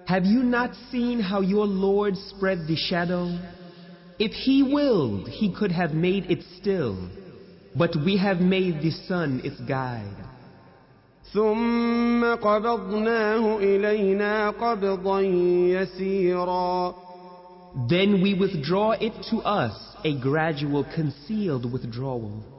Have you not seen how your Lord spread the shadow? If He willed, He could have made it still, but we have made the sun its guide. ثم قبضناه إلينا قبضا يسيرا. Then we withdraw it to us, a gradual concealed withdrawal.